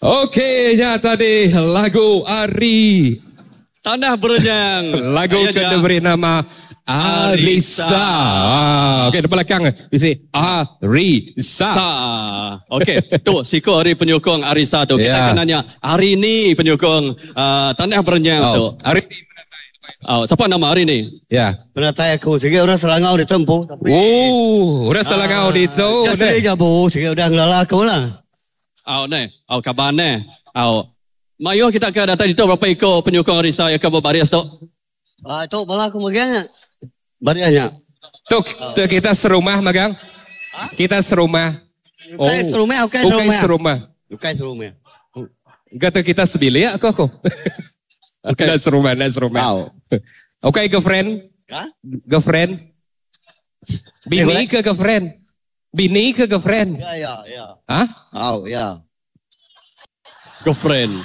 Okey, ya tadi lagu Ari Tanah Berenyang. lagu diberi nama Arisa. Okey, di belakang bisi Arisa. Okey, tu siku hari penyokong Arisa tu. Kita akan nanya hari ni penyokong Tanah Berenyang tu. Hari siapa nama hari ni? ya. Penatai aku, sikit orang Selangau di tempuh. Tapi, Orang Selangau di tu. Jadi jabu, sikit udah ngelala aku lah. Kabar ni. Mayo kita akan datang itu berapa ikut penyokong Arisa yang akan berbaris tu? Itu malah aku magangnya. Barianya. Tu kita serumah magang. Kita serumah. Bukan serumah, bukan serumah. Bukan serumah. Kata kita sebilik aku. Nak serumah. Okay, girlfriend. Girlfriend. Bini ke girlfriend? Bini ke girlfriend? Ya. Hah? Ya. Girlfriend.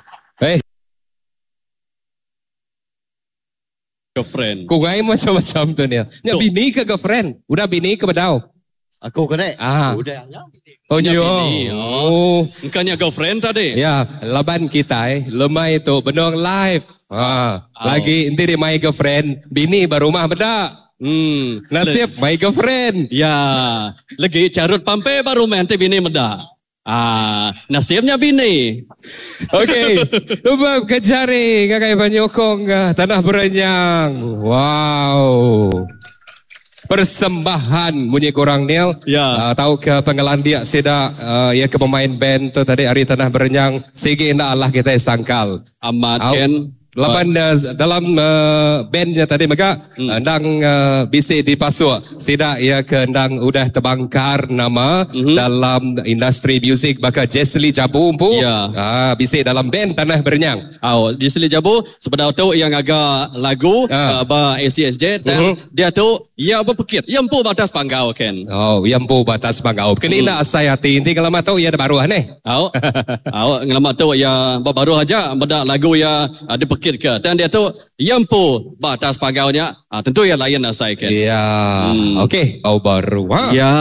Girlfriend. Kungai macam-macam tu ni. Ya, bini ke girlfriend? Udah bini ke bedau? Aku kena. Udah. Bini. Bukannya girlfriend tadi? Ya, laban kita lemah itu benong live. Lagi nanti dia my girlfriend, bini baru rumah bedak. Nasib my girlfriend. Ya, lagi carut pampe baru nanti bini medak. Nasibnya bini. Okey, cuba kejari kakak penyokong Tanah Berenyang. Wow. Persembahan bunyi kurang Nil. Ya. Tahu ke penggalan dia sedak ya ke pemain band tu tadi hari Tanah Berenyang. Sigi indah Allah kita sangkal. Amat Ken. Laban dalam bandnya tadi maka endang bisi di pasuk sidak ia ke endang udah terbangkar nama dalam industri muzik maka Jesli Jabu umpu bisi dalam band Tanah Berenyang. Jesli Jabu sebenarnya tu yang agak lagu ba ACSJ dan dia tu ia berpikir ia empu batas panggau Ken. Ia empu batas panggau. Kenina saya inti kalau tahu ia ada baru aneh. Ngelamat tu ia baru aja benda lagu ia ada pikir ke dan dia tu yampu batas pagaunya tentu yang lain asai kan. Ya. Okey, baru. Ya.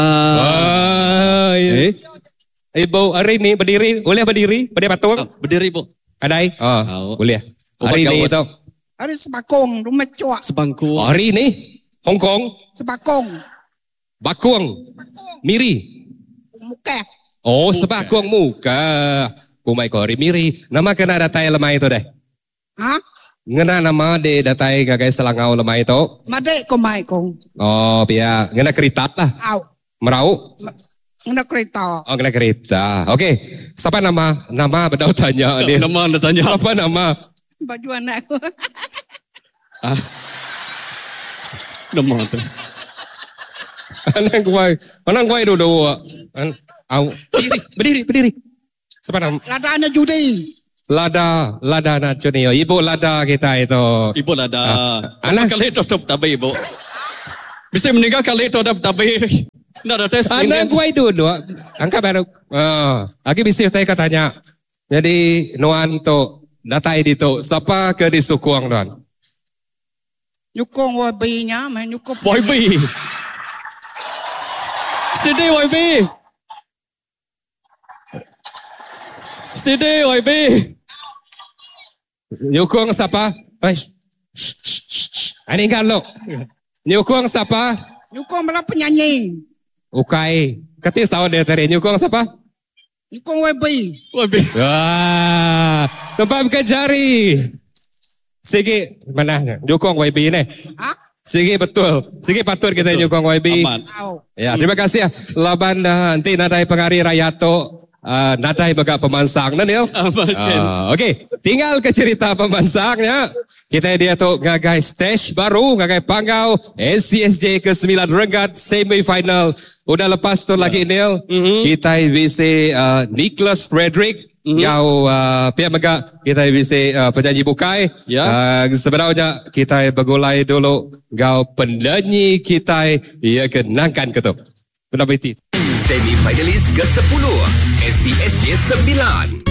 Ibu hari ni berdiri, boleh berdiri? Pada patung? Berdiri bu. Adai? Boleh. Hari ni tu. Hari Sebakong, rumah cuak. Sebangku. Hari ni Hong Kong. Sebakong. Bakung. Miri. Muka. Sebakung muka. Kumai ko hari miri. Nama kena datai lemai tu deh. Ngena nama de datai gagai Selangau lemai tu. Madek ko mai ko. Pia ngena kereta lah. Merau. Ngena kereta. Ngena kereta. Okey. Siapa nama? Nama bedau tanya dia. Nama anda tanya. Siapa nama? Baju anak aku. Nama tu. Anak kuai dulu. Berdiri. Siapa nama? Lada anak judi. Lada nak Junior. Ibu Lada kita itu. Ibu Lada. Anak kali tutup tabi ibu. Bisa meninggal kali tutup tabi. Nak ada tes. Anak gua itu dua. Angkat baru. Lagi bisa saya katanya. Jadi nuan tu datai di tu. Siapa ke di Sukuang nuan? Nyukong YB-nya, main nyukong. YB. Steady YB. Steady YB. Nyukong siapa? Ini kan lo. Nyukong siapa? Nyukong malah penyanyi. Ukai. Kati sawan dia tadi. Nyukong siapa? Nyukong YB. Tempat kejari. Sige, mana? Nyukong YB ni. Sige betul. Sige patut kita nyukong YB. Ya, terima kasih ya. Laban nanti nadai pengari Rayato. Nadai baga pemansang Nil. Okey, tinggal ke cerita pemansangnya. Kita dia tu ngagai stage baru, ngagai panggau NCSJ ke-9 Renggat semi-final. Udah lepas tu lagi Nil. Kita bisa Nicholas Frederick. Yang pihak mega kita bisa penyanyi bukai. Sebenarnya kita bergulai dulu. Gau penyanyi kita ia kenangkan ketuk. Pendapat itu. Semi-finalis ke-10 SCSJ 9